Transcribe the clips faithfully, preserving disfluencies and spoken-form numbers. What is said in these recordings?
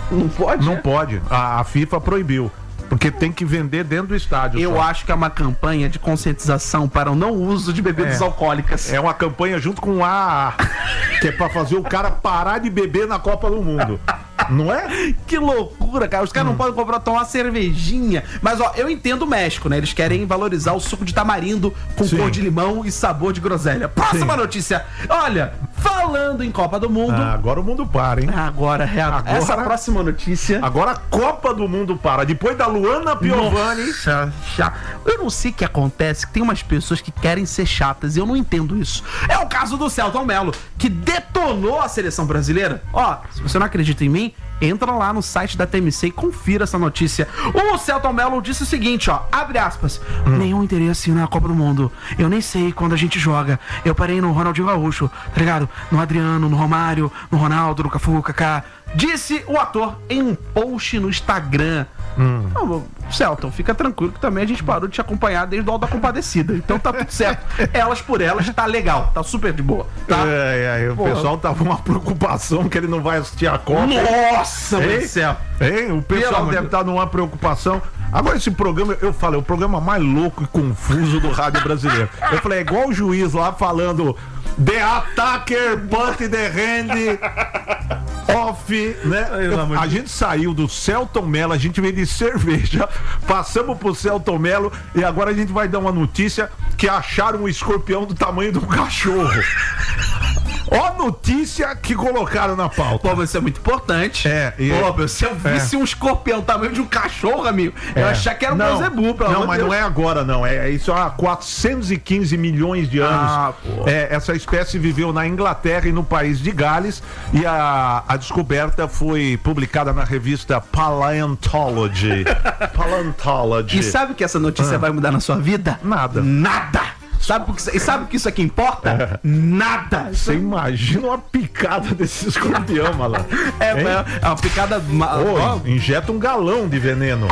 Não pode? Não é? pode. A, a FIFA proibiu. Porque tem que vender dentro do estádio. Eu só. acho que é uma campanha de conscientização para o não uso de bebidas É. alcoólicas. É uma campanha junto com o A A, que é pra fazer o cara parar de beber na Copa do Mundo. Não é? Que loucura, cara. Os caras Hum. não podem comprar, tomar uma cervejinha. Mas, ó, eu entendo o México, né? Eles querem valorizar o suco de tamarindo com Sim. cor de limão e sabor de groselha. Próxima Sim. notícia. Olha, falando em Copa do Mundo... Ah, agora o mundo para, hein? Agora, é, Agora- essa próxima notícia... Agora a Copa do Mundo para. Depois da Luana Piovani... Nossa, já. Eu não sei o que acontece, que tem umas pessoas que querem ser chatas e eu não entendo isso. É o caso do Selton Mello, que detonou a seleção brasileira. Ó, se você não acredita em mim, entra lá no site da T M C e confira essa notícia. O Selton Mello disse o seguinte, ó, abre aspas, nenhum interesse na Copa do Mundo. Eu nem sei quando a gente joga. Eu parei no Ronaldinho Gaúcho, tá ligado? No Adriano, no Romário, no Ronaldo, no Cafu, Kaká. Disse o ator em um post no Instagram. Hum. Não, Selton, fica tranquilo que também a gente parou de te acompanhar desde o Alto da Compadecida. Então tá tudo certo. Elas por elas, tá legal, tá super de boa. Tá? É, é, o Porra. pessoal tava com uma preocupação que ele não vai assistir a Copa. Nossa, meu Hein? Deus do céu. Hein? O Pelo pessoal amor deve de estar numa preocupação. Agora esse programa, eu falei, é o programa mais louco e confuso do rádio brasileiro. Eu falei, é igual o juiz lá falando The attacker but the hand off, né? Eu- a gente saiu do Selton Mello, a gente veio de cerveja, passamos pro Selton Mello e agora a gente vai dar uma notícia que acharam um escorpião do tamanho de um cachorro. Ó a notícia que colocaram na pauta. Pô, isso é muito importante. É, e- Pô, meu, se eu visse um escorpião tamanho de um cachorro, amigo, eu ia achar que era um não, Beelzebub, pelo Não, amor de mas Deus. não é agora, não. É, é isso há quatrocentos e quinze milhões de anos. Ah, pô. É, essa espécie viveu na Inglaterra e no país de Gales. E a, a descoberta foi publicada na revista Paleontology. Paleontology. E sabe que essa notícia vai mudar na sua vida? Nada. Nada! Sabe porque, e sabe que isso aqui importa? Nada! Você imagina uma picada desse escorpião, malandro. É, Hein? é uma picada. ma- Ô, ó, injeta um galão de veneno.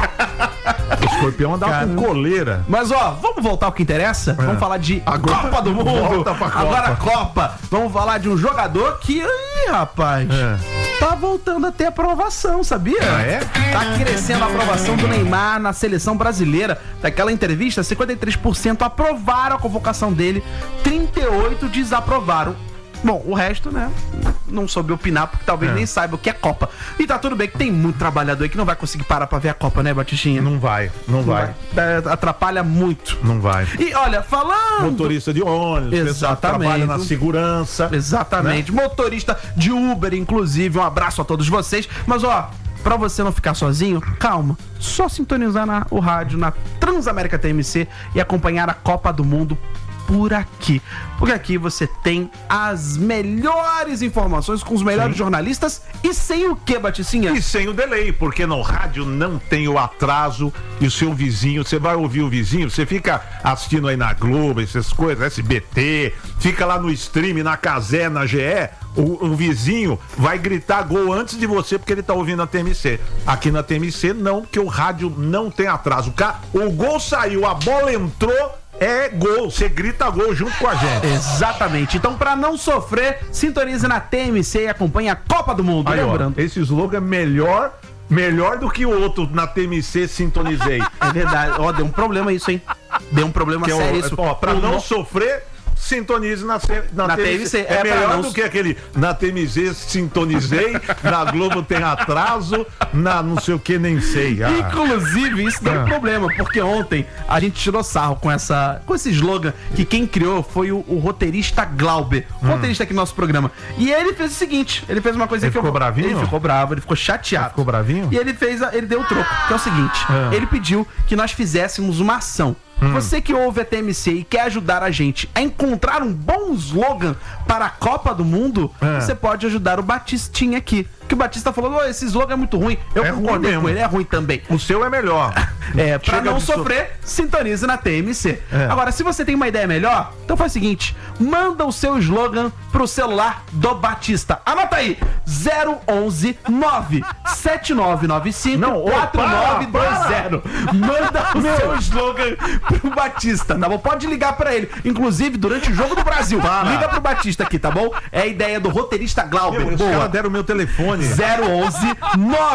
O escorpião andava Cara. com coleira. Mas ó, vamos voltar ao que interessa? Vamos falar de Agora- Copa do Mundo. Volta pra Copa. Agora a Copa. Vamos falar de um jogador que, ih, rapaz, É. tá voltando a ter aprovação, sabia? Ah, é? Tá crescendo a aprovação do Neymar na seleção brasileira. Daquela entrevista, cinquenta e três por cento aprovaram a convocação dele, trinta e oito por cento desaprovaram. Bom, o resto, né, não soube opinar, porque talvez É. nem saiba o que é Copa. E tá tudo bem que tem muito trabalhador aí que não vai conseguir parar pra ver a Copa, né, Batistinha? Não vai, não vai. É, atrapalha muito. Não vai. E olha, falando... Motorista de ônibus, pessoal que Exatamente. trabalha na segurança. Exatamente. Motorista de Uber, inclusive. Um abraço a todos vocês. Mas, ó, pra você não ficar sozinho, calma. Só sintonizar na, o rádio na Transamérica T M C e acompanhar a Copa do Mundo por aqui. Porque aqui você tem as melhores informações com os melhores Sim. jornalistas e sem o que, Baticinha? E sem o delay, porque no rádio não tem o atraso e o seu vizinho, você vai ouvir o vizinho, você fica assistindo aí na Globo, essas coisas, S B T, fica lá no stream, na Cazé, na G E, o, o vizinho vai gritar gol antes de você porque ele tá ouvindo a T M C. Aqui na T M C não, porque o rádio não tem atraso. O, ca- o gol saiu, a bola entrou, é gol, você grita gol junto com a gente. Exatamente. Então, pra não sofrer, sintonize na T M C e acompanhe a Copa do Mundo. Aí, ó, Lembrando. esse slogan é melhor, melhor do que o outro na T M C sintonizei. É verdade. Ó, deu um problema isso, hein? Deu um problema Que é o- sério isso. ó, pra O não no- sofrer, sintonize na, C- na, Na T M C. T M C, É, é, pra melhor não- do que aquele na T M C sintonizei, na Globo tem atraso, na não sei o que nem sei. Ah, Inclusive, isso deu um Ah. problema, porque ontem a gente tirou sarro com, essa, com esse slogan que quem criou foi o, o roteirista Glauber, o roteirista aqui do nosso programa. E ele fez o seguinte, ele fez uma coisa Ele que ficou eu... bravinho? Ele ficou bravo, ele ficou chateado. ficou bravinho? E ele fez, a- ele deu o troco, que é o seguinte, Ah. ele pediu que nós fizéssemos uma ação. Você que ouve a T M C e quer ajudar a gente a encontrar um bom slogan para a Copa do Mundo, Ah. você pode ajudar o Batistinha aqui. Que o Batista falou, "Ô, esse slogan é muito ruim." Eu É ruim concordei mesmo. com ele, é ruim também. O seu é melhor. É, pra Chega não de so- sofrer, sintonize na T M C. É. Agora, se você tem uma ideia melhor, então faz o seguinte, manda o seu slogan pro celular do Batista. Anota aí, zero onze nove sete nove nove cinco Não, ô, quatro nove dois zero. Manda o seu slogan pro Batista, tá bom? Pode ligar pra ele, inclusive durante o Jogo do Brasil. Para. Liga pro Batista aqui, tá bom? É a ideia do roteirista Glauber. Meu, os Boa. caras deram meu telefone. zero onze nove